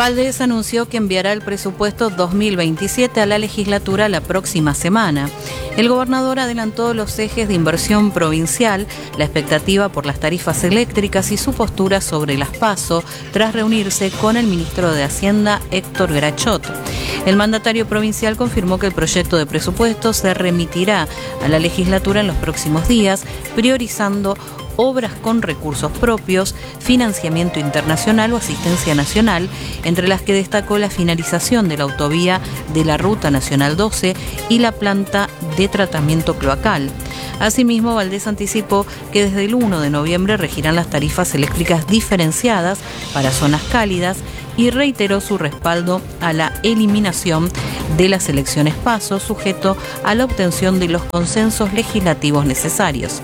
Valdés anunció que enviará el presupuesto 2027 a la legislatura la próxima semana. El gobernador adelantó los ejes de inversión provincial, la expectativa por las tarifas eléctricas y su postura sobre las PASO tras reunirse con el ministro de Hacienda, Héctor Grachot. El mandatario provincial confirmó que el proyecto de presupuesto se remitirá a la legislatura en los próximos días, priorizando obras con recursos propios, financiamiento internacional o asistencia nacional, entre las que destacó la finalización de la autovía de la Ruta Nacional 12 y la planta de tratamiento cloacal. Asimismo, Valdés anticipó que desde el 1 de noviembre regirán las tarifas eléctricas diferenciadas para zonas cálidas y reiteró su respaldo a la eliminación de las elecciones PASO, sujeto a la obtención de los consensos legislativos necesarios.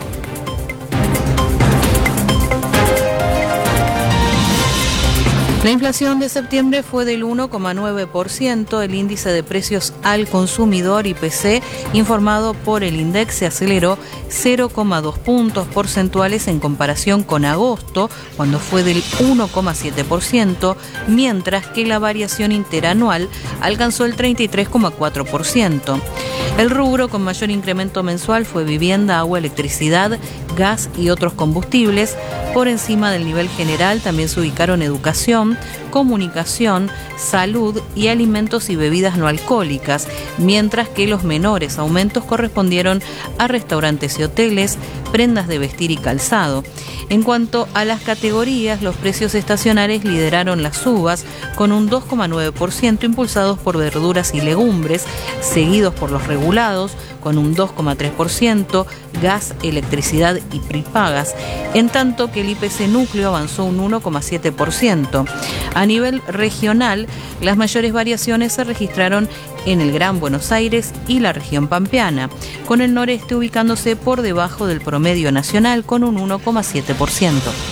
La inflación de septiembre fue del 1,9%. El índice de precios al consumidor, IPC, informado por el INDEC, se aceleró 0,2 puntos porcentuales en comparación con agosto, cuando fue del 1,7%, mientras que la variación interanual alcanzó el 33,4%. El rubro con mayor incremento mensual fue vivienda, agua, electricidad, gas y otros combustibles. Por encima del nivel general también se ubicaron educación, comunicación, salud y alimentos y bebidas no alcohólicas, mientras que los menores aumentos correspondieron a restaurantes y hoteles, prendas de vestir y calzado. En cuanto a las categorías, los precios estacionales lideraron las subas con un 2,9%, impulsados por verduras y legumbres, seguidos por los regulados con un 2,3%, gas, electricidad y prepagas, en tanto que el IPC núcleo avanzó un 1,7%. A nivel regional, las mayores variaciones se registraron en el Gran Buenos Aires y la región pampeana, con el noreste ubicándose por debajo del promedio nacional con un 1,7%.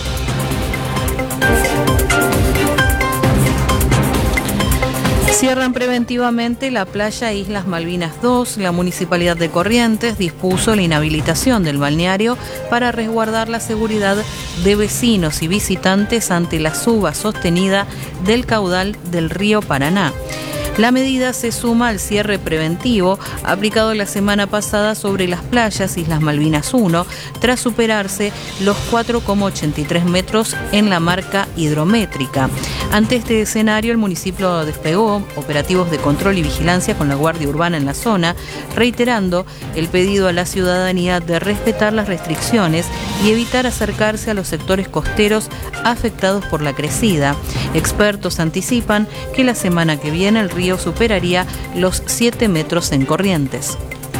Cierran preventivamente la playa Islas Malvinas 2. La Municipalidad de Corrientes dispuso la inhabilitación del balneario para resguardar la seguridad de vecinos y visitantes ante la suba sostenida del caudal del río Paraná. La medida se suma al cierre preventivo aplicado la semana pasada sobre las playas Islas Malvinas 1, tras superarse los 4,83 metros en la marca hidrométrica. Ante este escenario, el municipio desplegó operativos de control y vigilancia con la Guardia Urbana en la zona, reiterando el pedido a la ciudadanía de respetar las restricciones y evitar acercarse a los sectores costeros afectados por la crecida. Expertos anticipan que la semana que viene el río superaría los 7 metros en Corrientes.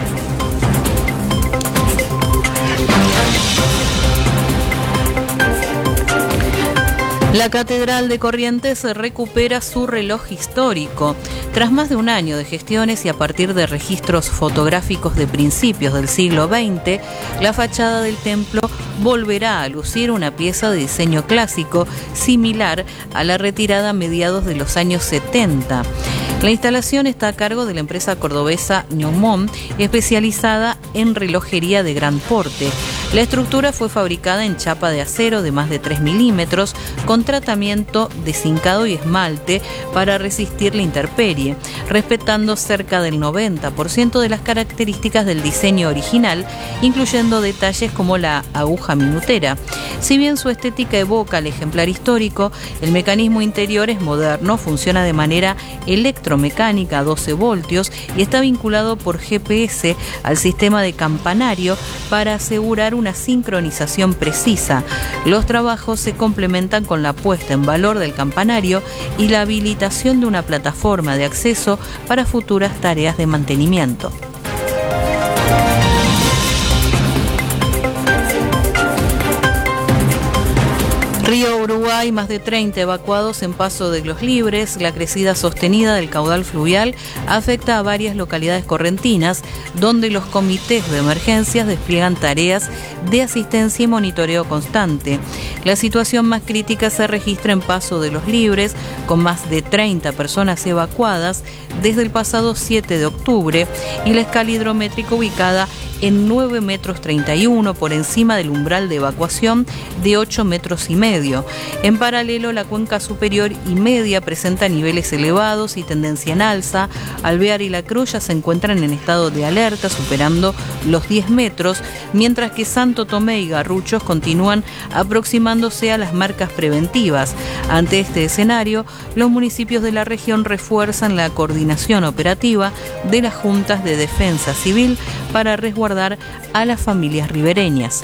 La Catedral de Corrientes recupera su reloj histórico. Tras más de un año de gestiones y a partir de registros fotográficos de principios del siglo XX, la fachada del templo volverá a lucir una pieza de diseño clásico similar a la retirada a mediados de los años 70. La instalación está a cargo de la empresa cordobesa Neumont, especializada en relojería de gran porte. La estructura fue fabricada en chapa de acero de más de 3 milímetros con tratamiento de zincado y esmalte para resistir la intemperie, respetando cerca del 90% de las características del diseño original, incluyendo detalles como la aguja minutera. Si bien su estética evoca el ejemplar histórico, el mecanismo interior es moderno, funciona de manera electromecánica a 12 voltios y está vinculado por GPS al sistema de campanario para asegurar una sincronización precisa. Los trabajos se complementan con la puesta en valor del campanario y la habilitación de una plataforma de acceso para futuras tareas de mantenimiento. Río Uruguay, más de 30 evacuados en Paso de los Libres. La crecida sostenida del caudal fluvial afecta a varias localidades correntinas, donde los comités de emergencias despliegan tareas de asistencia y monitoreo constante. La situación más crítica se registra en Paso de los Libres, con más de 30 personas evacuadas desde el pasado 7 de octubre, y la escala hidrométrica ubicada en 9,31 metros, por encima del umbral de evacuación de 8,5 metros. En paralelo, la cuenca superior y media presenta niveles elevados y tendencia en alza. Alvear y La Cruz ya se encuentran en estado de alerta, superando los 10 metros, mientras que Santo Tomé y Garruchos continúan aproximándose a las marcas preventivas. Ante este escenario, los municipios de la región refuerzan la coordinación operativa de las juntas de defensa civil para resguardar a las familias ribereñas.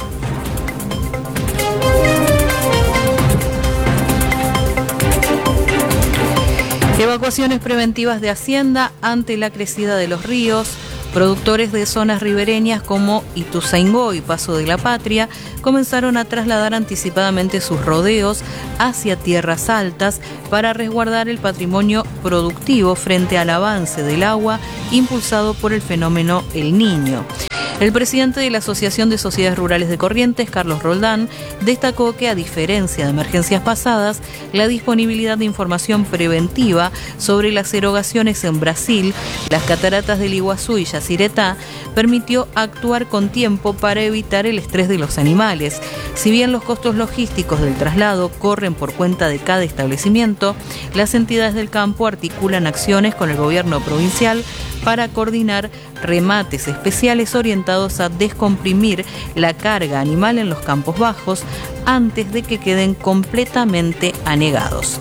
Evacuaciones preventivas de Hacienda ante la crecida de los ríos. Productores de zonas ribereñas como Ituzaingó y Paso de la Patria comenzaron a trasladar anticipadamente sus rodeos hacia tierras altas para resguardar el patrimonio productivo frente al avance del agua impulsado por el fenómeno El Niño. El presidente de la Asociación de Sociedades Rurales de Corrientes, Carlos Roldán, destacó que, a diferencia de emergencias pasadas, la disponibilidad de información preventiva sobre las erogaciones en Brasil, las cataratas del Iguazú y Yacyretá, permitió actuar con tiempo para evitar el estrés de los animales. Si bien los costos logísticos del traslado corren por cuenta de cada establecimiento, las entidades del campo articulan acciones con el gobierno provincial para coordinar remates especiales orientados a descomprimir la carga animal en los campos bajos antes de que queden completamente anegados.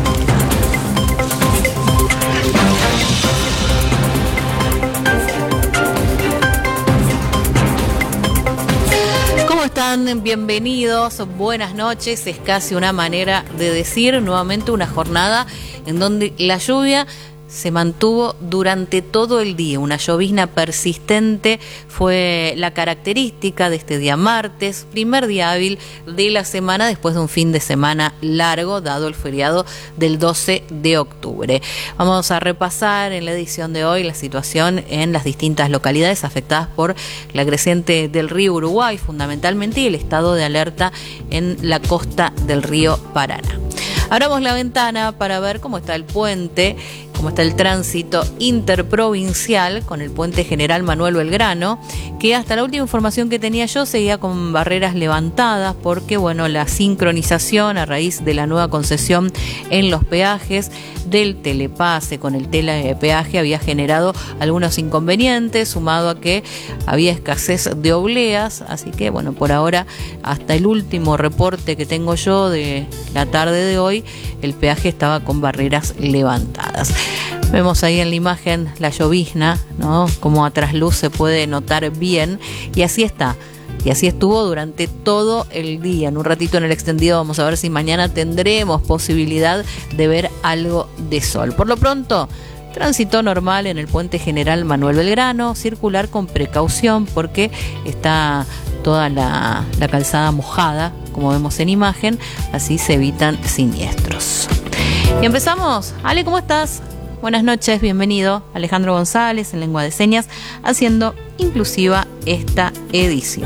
¿Cómo están? Bienvenidos, buenas noches. Es casi una manera de decir nuevamente una jornada en donde la lluvia se mantuvo durante todo el día. Una llovizna persistente fue la característica de este día martes, primer día hábil de la semana después de un fin de semana largo, dado el feriado del 12 de octubre. Vamos a repasar en la edición de hoy la situación en las distintas localidades afectadas por la creciente del río Uruguay, fundamentalmente, y el estado de alerta en la costa del río Paraná. Abramos la ventana para ver cómo está el puente, cómo está el tránsito interprovincial con el puente General Manuel Belgrano, que hasta la última información que tenía yo seguía con barreras levantadas porque, bueno, la sincronización a raíz de la nueva concesión en los peajes del telepase con el telepeaje había generado algunos inconvenientes, sumado a que había escasez de obleas, así que, bueno, por ahora, hasta el último reporte que tengo yo de la tarde de hoy, el peaje estaba con barreras levantadas. Vemos ahí en la imagen la llovizna, ¿no? Como a trasluz se puede notar bien, y así está. Y así estuvo durante todo el día. En un ratito en el extendido vamos a ver si mañana tendremos posibilidad de ver algo de sol. Por lo pronto, tránsito normal en el puente General Manuel Belgrano, circular con precaución porque está toda la calzada mojada, como vemos en imagen, así se evitan siniestros. Y empezamos. Ale, ¿cómo estás? Buenas noches, bienvenido. Alejandro González en Lengua de Señas, haciendo inclusiva esta edición.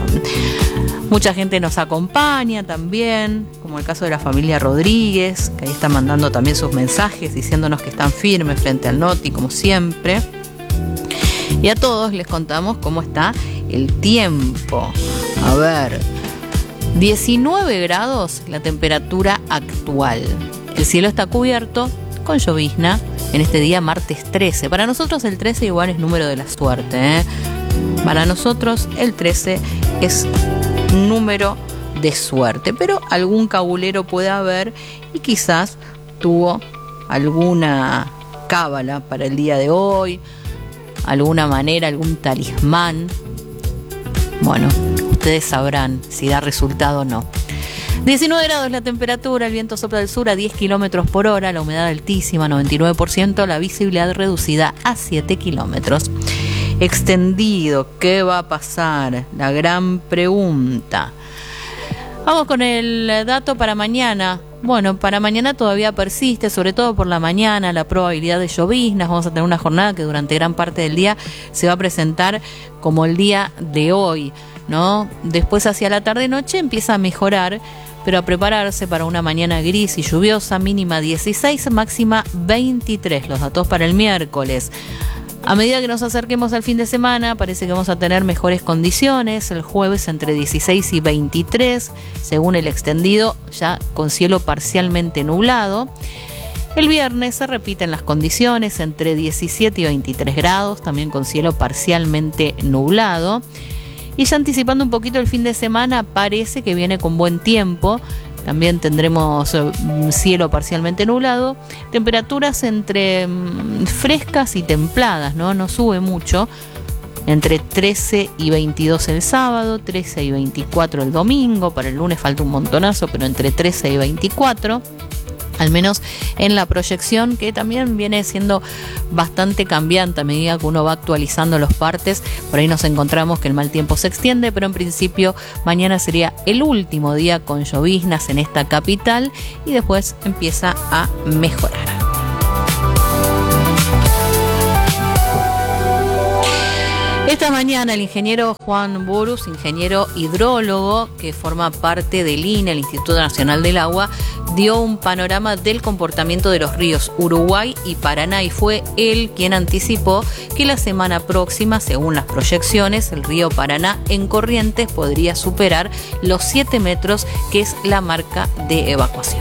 Mucha gente nos acompaña también, como el caso de la familia Rodríguez, que ahí está mandando también sus mensajes diciéndonos que están firmes frente al Noti, como siempre. Y a todos les contamos cómo está el tiempo. A ver, 19 grados la temperatura actual. El cielo está cubierto con llovizna en este día martes 13. Para nosotros el 13 igual es número de la suerte, ¿eh? Para nosotros el 13 es número de suerte, pero algún cabulero puede haber y quizás tuvo alguna cábala para el día de hoy, alguna manera, algún talismán. Bueno, ustedes sabrán si da resultado o no. 19 grados la temperatura, el viento sopla del sur a 10 kilómetros por hora, la humedad altísima, 99%, la visibilidad reducida a 7 kilómetros. Extendido, ¿qué va a pasar? La gran pregunta. Vamos con el dato para mañana. Bueno, para mañana todavía persiste, sobre todo por la mañana, la probabilidad de lloviznas. Vamos a tener una jornada que durante gran parte del día se va a presentar como el día de hoy, ¿no? Después hacia la tarde-noche empieza a mejorar, pero a prepararse para una mañana gris y lluviosa, mínima 16, máxima 23. Los datos para el miércoles. A medida que nos acerquemos al fin de semana, parece que vamos a tener mejores condiciones. El jueves entre 16 y 23, según el extendido, ya con cielo parcialmente nublado. El viernes se repiten las condiciones entre 17 y 23 grados, también con cielo parcialmente nublado. Y ya anticipando un poquito el fin de semana, parece que viene con buen tiempo. También tendremos cielo parcialmente nublado, temperaturas entre frescas y templadas, no sube mucho, entre 13 y 22 el sábado, 13 y 24 el domingo, para el lunes falta un montonazo, pero entre 13 y 24, al menos en la proyección, que también viene siendo bastante cambiante a medida que uno va actualizando los partes. Por ahí nos encontramos que el mal tiempo se extiende, pero en principio mañana sería el último día con lloviznas en esta capital y después empieza a mejorar. Esta mañana el ingeniero Juan Burus, ingeniero hidrólogo que forma parte del INE, el Instituto Nacional del Agua, dio un panorama del comportamiento de los ríos Uruguay y Paraná y fue él quien anticipó que la semana próxima, según las proyecciones, el río Paraná en Corrientes podría superar los 7 metros, que es la marca de evacuación.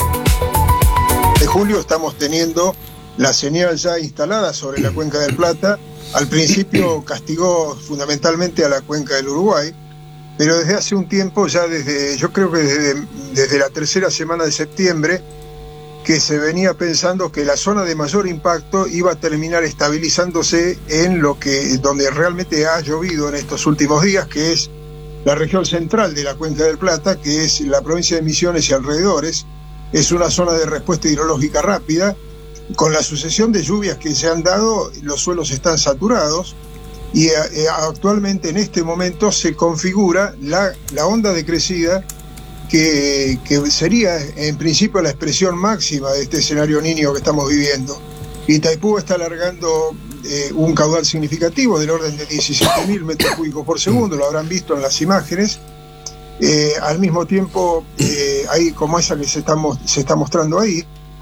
De julio estamos teniendo la señal ya instalada sobre la Cuenca del Plata. Al principio castigó fundamentalmente a la Cuenca del Uruguay, pero desde hace un tiempo, ya yo creo que desde la tercera semana de septiembre, que se venía pensando que la zona de mayor impacto iba a terminar estabilizándose en donde realmente ha llovido en estos últimos días, que es la región central de la Cuenca del Plata, que es la provincia de Misiones y alrededores. Es una zona de respuesta hidrológica rápida. Con la sucesión de lluvias que se han dado, los suelos están saturados y actualmente en este momento se configura la onda de crecida que sería en principio la expresión máxima de este escenario Niño que estamos viviendo. Itaipú está alargando un caudal significativo del orden de 17.000 metros cúbicos por segundo, lo habrán visto en las imágenes. Al mismo tiempo, hay como esa que se está mostrando ahí,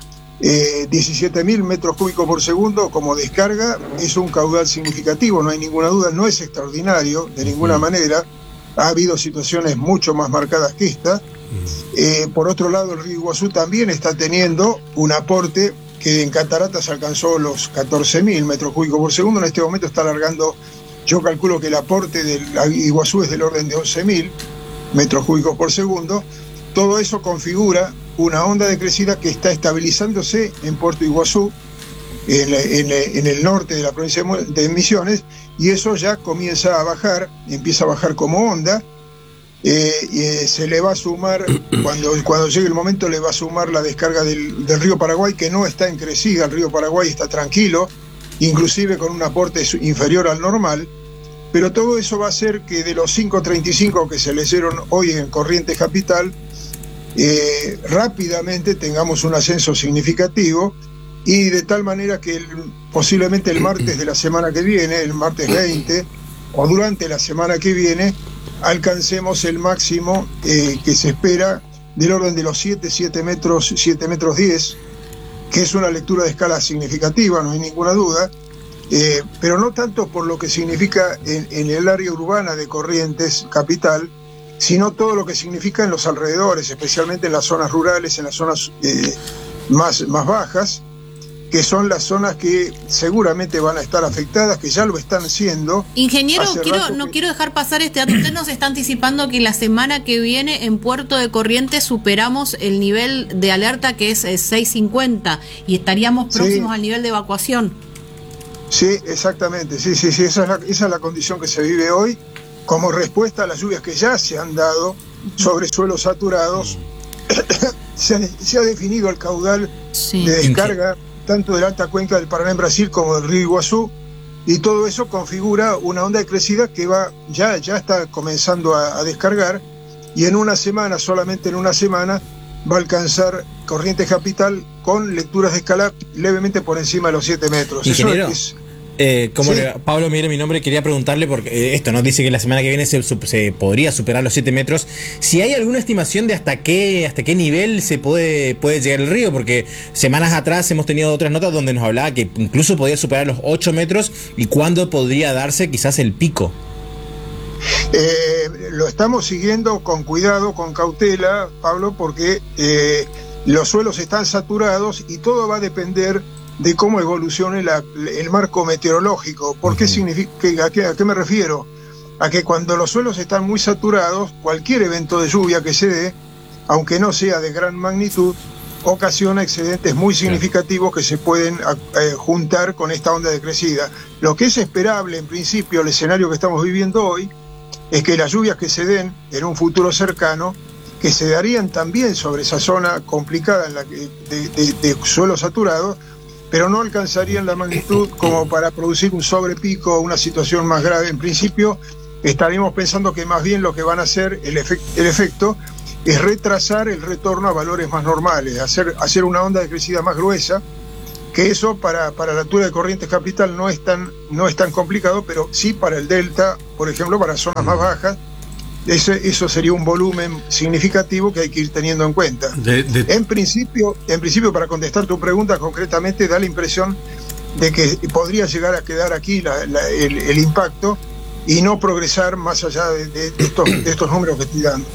17.000 metros cúbicos por segundo como descarga es un caudal significativo, no hay ninguna duda, no es extraordinario de ninguna manera, ha habido situaciones mucho más marcadas que esta. Por otro lado, el río Iguazú también está teniendo un aporte que en cataratas alcanzó los 14.000 metros cúbicos por segundo, en este momento está alargando, yo calculo que el aporte del Iguazú es del orden de 11.000 metros cúbicos por segundo. Todo eso configura una onda de crecida que está estabilizándose en Puerto Iguazú, en el norte de la provincia de Misiones, y eso ya comienza a bajar, empieza a bajar como onda, y se le va a sumar, cuando llegue el momento, le va a sumar la descarga del río Paraguay, que no está en crecida, el río Paraguay está tranquilo, inclusive con un aporte inferior al normal, pero todo eso va a hacer que de los 5.35 que se leyeron hoy en Corrientes Capital, rápidamente tengamos un ascenso significativo, y de tal manera que posiblemente el martes de la semana que viene, el martes 20, o durante la semana que viene, alcancemos el máximo que se espera del orden de los 7 metros 10, que es una lectura de escala significativa, no hay ninguna duda, pero no tanto por lo que significa en el área urbana de Corrientes Capital, sino todo lo que significa en los alrededores, especialmente en las zonas rurales, en las zonas más bajas, que son las zonas que seguramente van a estar afectadas, que ya lo están siendo. Ingeniero, no quiero dejar pasar este dato. Usted nos está anticipando que la semana que viene en Puerto de Corrientes superamos el nivel de alerta, que es 650, y estaríamos próximos al nivel de evacuación. Sí, exactamente, sí, esa es la condición que se vive hoy, como respuesta a las lluvias que ya se han dado sobre suelos saturados. Se ha definido el caudal de descarga tanto de la alta cuenca del Paraná en Brasil como del río Iguazú, y todo eso configura una onda de crecida que ya está comenzando a descargar, y en una semana, solamente en una semana, va a alcanzar Corrientes Capital con lecturas de escala levemente por encima de los 7 metros. Ingeniero, Sí. Pablo, mire mi nombre, quería preguntarle, porque esto nos dice que la semana que viene se podría superar los 7 metros. Si hay alguna estimación de hasta qué nivel se puede llegar el río, porque semanas atrás hemos tenido otras notas donde nos hablaba que incluso podía superar los 8 metros, y cuándo podría darse quizás el pico. Lo estamos siguiendo con cuidado, con cautela, Pablo, porque los suelos están saturados y todo va a depender de cómo evolucione el marco meteorológico. ¿Por qué significa? ¿A qué me refiero? A que cuando los suelos están muy saturados, cualquier evento de lluvia que se dé, aunque no sea de gran magnitud, ocasiona excedentes muy significativos que se pueden juntar con esta onda de crecida. Lo que es esperable, en principio, el escenario que estamos viviendo hoy, es que las lluvias que se den en un futuro cercano, que se darían también sobre esa zona complicada en la que, de suelos saturados, pero no alcanzarían la magnitud como para producir un sobrepico o una situación más grave. En principio, estaríamos pensando que más bien lo que van a hacer el efecto es retrasar el retorno a valores más normales, hacer una onda de crecida más gruesa, que eso para la altura de Corrientes Capital no es tan complicado, pero sí para el delta, por ejemplo, para zonas más bajas. Eso sería un volumen significativo que hay que ir teniendo en cuenta. En principio, para contestar tu pregunta concretamente, da la impresión de que podría llegar a quedar aquí el impacto y no progresar más allá de estos números que estoy dando.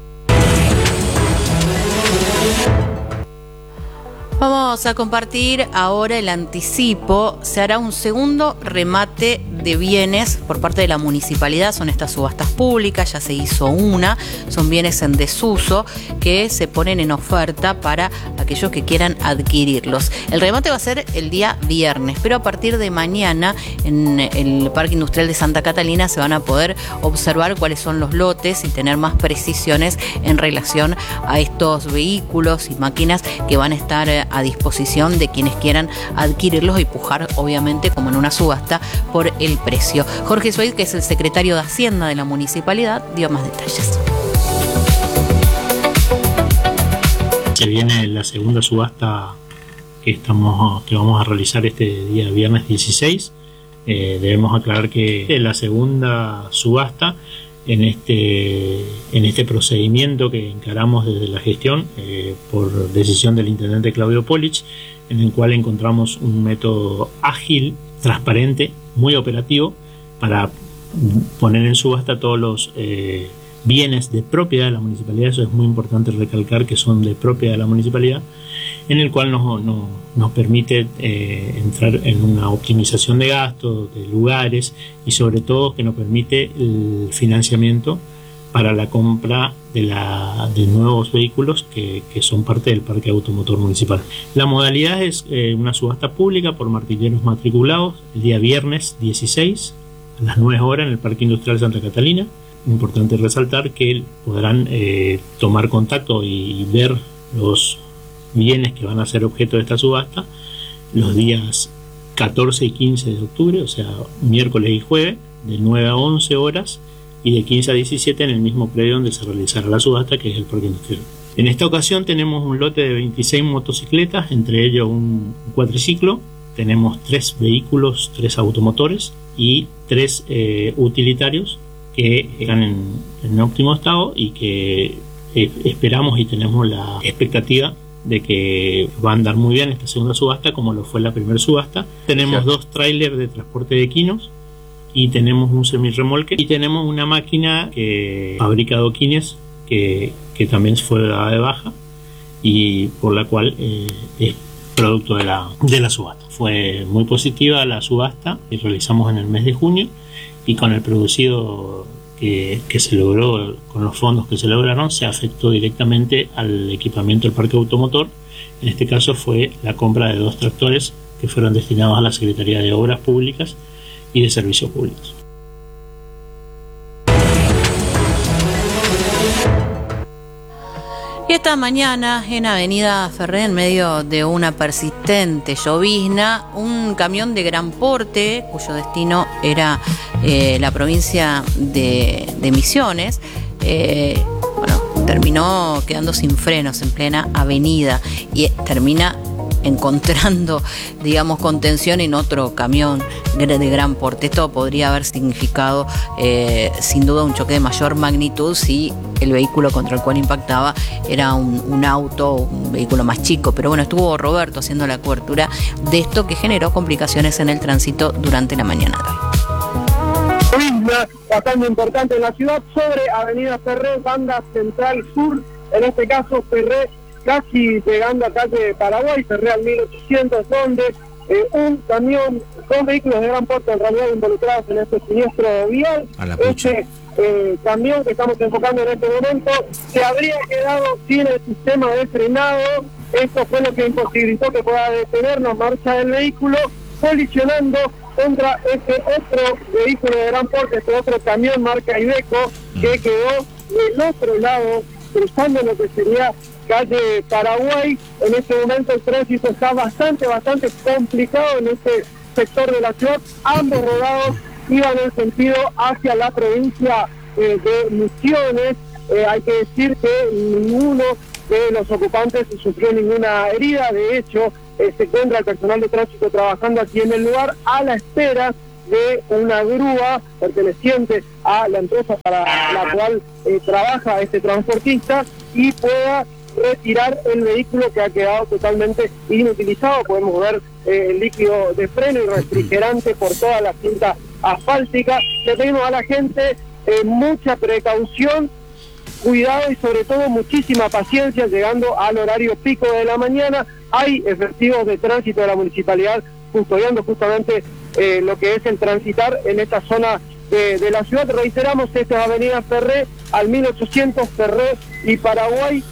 Vamos a compartir ahora el anticipo. Se hará un segundo remate de bienes por parte de la municipalidad. Son estas subastas públicas, ya se hizo una. Son bienes en desuso que se ponen en oferta para aquellos que quieran adquirirlos. El remate va a ser el día viernes, pero a partir de mañana en el Parque Industrial de Santa Catalina se van a poder observar cuáles son los lotes y tener más precisiones en relación a estos vehículos y máquinas que van a estar a disposición de quienes quieran adquirirlos y pujar, obviamente, como en una subasta, por el precio. Jorge Suárez, que es el secretario de Hacienda de la municipalidad, dio más detalles. Se viene la segunda subasta que vamos a realizar este día viernes 16. Debemos aclarar que la segunda subasta en este procedimiento que encaramos desde la gestión por decisión del intendente Claudio Polich, en el cual encontramos un método ágil, transparente, muy operativo para poner en subasta todos los bienes de propiedad de la municipalidad. Eso es muy importante recalcar, que son de propiedad de la municipalidad, en el cual nos permite entrar en una optimización de gastos, de lugares, y sobre todo que nos permite el financiamiento para la compra de nuevos vehículos que son parte del parque automotor municipal. La modalidad es una subasta pública por martilleros matriculados el día viernes 16 a las 9 horas en el Parque Industrial Santa Catalina. Importante resaltar que podrán tomar contacto y ver los bienes que van a ser objeto de esta subasta los días 14 y 15 de octubre, o sea, miércoles y jueves, de 9 a 11 horas, y de 15 a 17 en el mismo predio donde se realizará la subasta, que es el Parque Industrial. En esta ocasión tenemos un lote de 26 motocicletas, entre ellos un cuatriciclo. Tenemos 3 vehículos, 3 automotores y 3 utilitarios que están en óptimo estado y que esperamos y tenemos la expectativa de que va a andar muy bien esta segunda subasta, como lo fue la primera subasta. Tenemos 2 trailers de transporte de equinos y tenemos un semirremolque y tenemos una máquina que fabrica adoquines que también fue dada de baja y por la cual es producto de la subasta. Fue muy positiva la subasta que realizamos en el mes de junio, y con el producido que se logró, con los fondos que se lograron, se afectó directamente al equipamiento del parque automotor. En este caso fue la compra de 2 tractores que fueron destinados a la Secretaría de Obras Públicas y de Servicios Públicos. Y esta mañana en Avenida Ferré, en medio de una persistente llovizna, un camión de gran porte, cuyo destino era la provincia de Misiones, terminó quedando sin frenos en plena avenida y termina encontrando, digamos, contención en otro camión de gran porte. Esto podría haber significado sin duda un choque de mayor magnitud si el vehículo contra el cual impactaba era un auto, un vehículo más chico. Pero bueno, estuvo Roberto haciendo la cobertura de esto, que generó complicaciones en el tránsito durante la mañana de hoy. Bastante importante en la ciudad, sobre Avenida Ferré, banda central sur, en este caso Ferré, casi llegando a calle Paraguay, Ferré al 1800, donde un camión con vehículos de gran porte en realidad involucrados en este siniestro vial. Este camión que estamos enfocando en este momento se habría quedado sin el sistema de frenado. Esto fue lo que imposibilitó que pueda detenernos marcha del vehículo, colisionando contra este otro vehículo de gran porte, este otro camión marca Iveco, que quedó del otro lado, cruzando lo que sería calle Paraguay. En este momento el tránsito está bastante complicado en este sector de la ciudad. Ambos rodados iban en sentido hacia la provincia de Misiones. Hay que decir que ninguno de los ocupantes sufrió ninguna herida. De hecho, se encuentra el personal de tránsito trabajando aquí en el lugar a la espera de una grúa perteneciente a la empresa para la cual trabaja este transportista y pueda retirar el vehículo que ha quedado totalmente inutilizado. Podemos ver el líquido de freno y refrigerante por toda la cinta asfáltica. Le pedimos a la gente mucha precaución, cuidado y sobre todo muchísima paciencia llegando al horario pico de la mañana. Hay efectivos de tránsito de la municipalidad custodiando justamente lo que es el transitar en esta zona de la ciudad. Reiteramos, esta es Avenida Ferré al 1800, Ferré y Paraguay.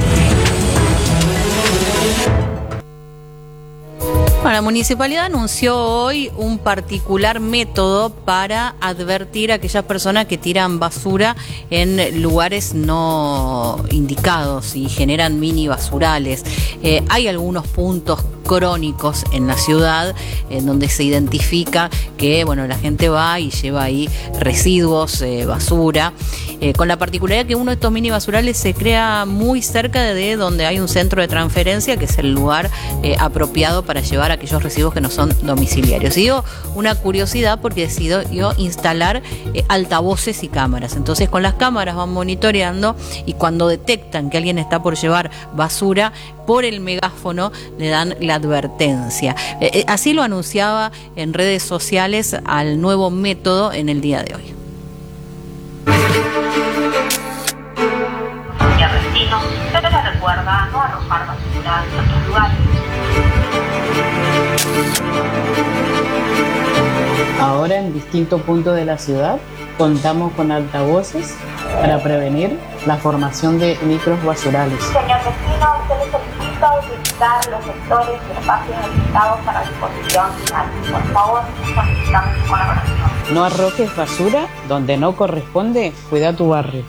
Bueno, la municipalidad anunció hoy un particular método para advertir a aquellas personas que tiran basura en lugares no indicados y generan mini basurales. Hay algunos puntos crónicos en la ciudad en donde se identifica que la gente va y lleva ahí residuos, basura, con la particularidad que uno de estos mini basurales se crea muy cerca de donde hay un centro de transferencia, que es el lugar apropiado para llevar aquellos residuos que no son domiciliarios. Y digo una curiosidad porque decidió instalar altavoces y cámaras. Entonces con las cámaras van monitoreando y cuando detectan que alguien está por llevar basura, por el megáfono le dan la advertencia. Así lo anunciaba en redes sociales al nuevo método en el día de hoy. Y al destino, pero le recuerda no arrojar basura en otros lugares. Ahora en distintos puntos de la ciudad contamos con altavoces para prevenir la formación de micros basurales. Señor vecino, se le solicita utilizar los sectores y espacios habilitados para disposición final. Por favor, solicitamos su colaboración. No arrojes basura donde no corresponde, cuida tu barrio.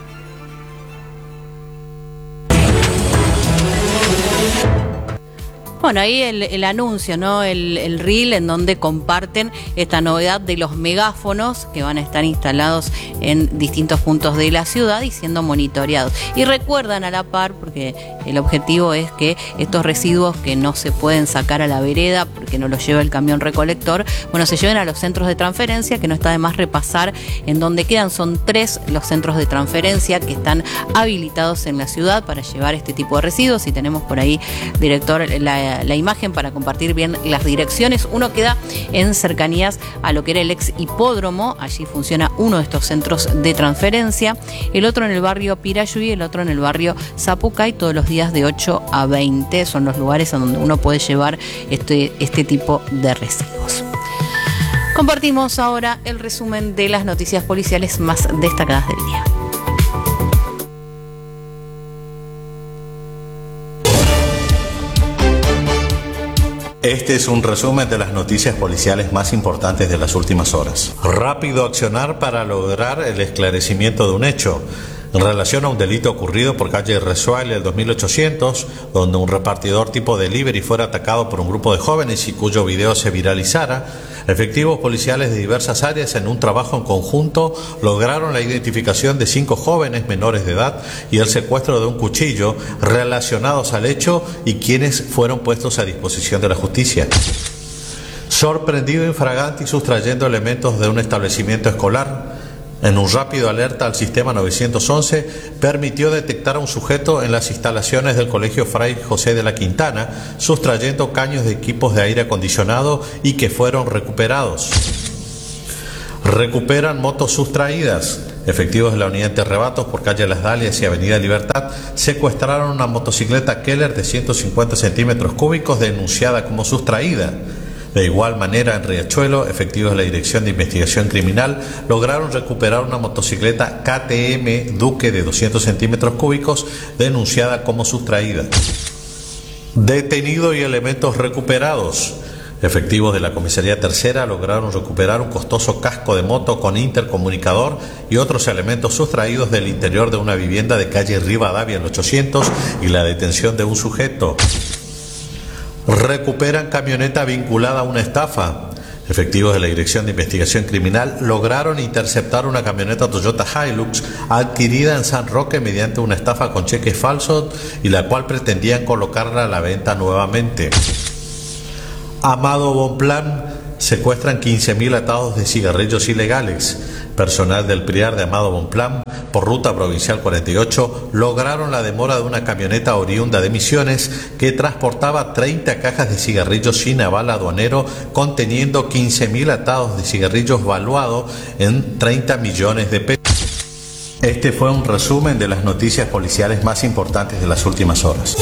Bueno, ahí el anuncio, ¿no? El reel en donde comparten esta novedad de los megáfonos que van a estar instalados en distintos puntos de la ciudad y siendo monitoreados. Y recuerdan a la par, porque el objetivo es que estos residuos que no se pueden sacar a la vereda porque no los lleva el camión recolector, se lleven a los centros de transferencia, que no está de más repasar en donde quedan. Son 3 los centros de transferencia que están habilitados en la ciudad para llevar este tipo de residuos. Y tenemos por ahí, director, la imagen para compartir bien las direcciones. Uno queda en cercanías a lo que era el ex hipódromo, allí funciona uno de estos centros de transferencia, el otro en el barrio Pirayuy y el otro en el barrio Zapucay, todos los días de 8 a 20 son los lugares a donde uno puede llevar este tipo de residuos. Compartimos ahora el resumen de las noticias policiales más destacadas del día. Este es un resumen de las noticias policiales más importantes de las últimas horas. Rápido accionar para lograr el esclarecimiento de un hecho. en relación a un delito ocurrido por calle Resuale el 2800, donde un repartidor tipo delivery fuera atacado por un grupo de jóvenes y cuyo video se viralizara. Efectivos policiales de diversas áreas en un trabajo en conjunto lograron la identificación de 5 jóvenes menores de edad y el secuestro de un cuchillo relacionados al hecho y quienes fueron puestos a disposición de la justicia. Sorprendido infraganti sustrayendo elementos de un establecimiento escolar, en un rápido alerta al sistema 911 permitió detectar a un sujeto en las instalaciones del Colegio Fray José de la Quintana, sustrayendo caños de equipos de aire acondicionado y que fueron recuperados. Recuperan motos sustraídas. Efectivos de la unidad de arrebatos por calle Las Dalias y avenida Libertad secuestraron una motocicleta Keller de 150 centímetros cúbicos denunciada como sustraída. De igual manera, en Riachuelo, efectivos de la Dirección de Investigación Criminal lograron recuperar una motocicleta KTM Duque de 200 centímetros cúbicos denunciada como sustraída. Detenido y elementos recuperados. Efectivos de la Comisaría Tercera lograron recuperar un costoso casco de moto con intercomunicador y otros elementos sustraídos del interior de una vivienda de calle Rivadavia el 800 y la detención de un sujeto. Recuperan camioneta vinculada a una estafa. Efectivos de la Dirección de Investigación Criminal lograron interceptar una camioneta Toyota Hilux adquirida en San Roque mediante una estafa con cheques falsos y la cual pretendían colocarla a la venta nuevamente. Amado Bonplan, secuestran 15.000 atados de cigarrillos ilegales. Personal del PRIAR de Amado Bonplan, por ruta provincial 48, lograron la demora de una camioneta oriunda de Misiones que transportaba 30 cajas de cigarrillos sin aval aduanero conteniendo 15.000 atados de cigarrillos valuados en 30 millones de pesos. Este fue un resumen de las noticias policiales más importantes de las últimas horas.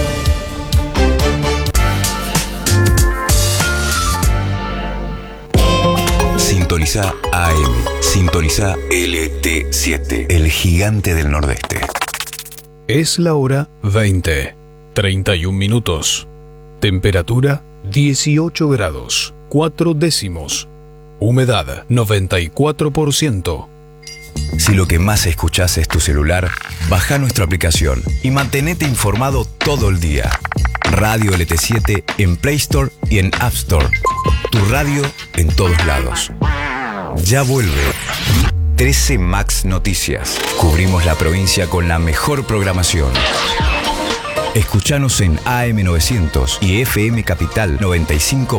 Sintoniza AM, sintoniza LT7, el gigante del Nordeste. Es la hora 20:31 minutos. Temperatura 18 grados, 4 décimos. Humedad 94%. Si lo que más escuchás es tu celular, baja nuestra aplicación y mantenete informado todo el día. Radio LT7 en Play Store y en App Store. Tu radio en todos lados. Ya vuelve 13 Max Noticias. Cubrimos la provincia con la mejor programación. Escuchanos en AM900 y FM Capital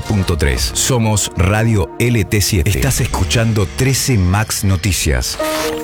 95.3. Somos Radio LT7. Estás escuchando 13 Max Noticias.